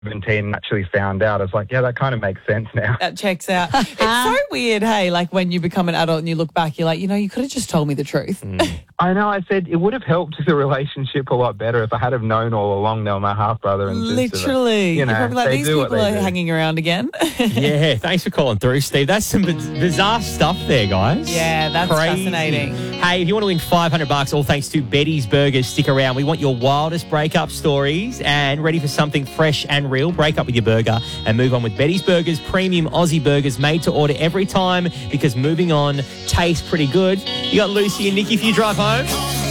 17 and actually found out, I was like, yeah, that kind of makes sense now. That checks out. It's so weird, hey, like when you become an adult and you look back, you're like, you know, you could have just told me the truth. I know, I said it would have helped the relationship a lot better if I had have known all along they were my half-brother and sister. Literally. You know, you're probably like, they these do what people they are do. hanging around again. Yeah, thanks for calling through, Steve. That's some bizarre stuff there, guys. Yeah, that's Crazy. fascinating. Hey, if you want to win $500, all thanks to Betty's Burgers, stick around. We want your wildest breakup stories and ready for something fresh and real. Break up with your burger and move on with Betty's Burgers, premium Aussie burgers made to order every time because moving on tastes pretty good. You got Lucy and Nikki for your drive home.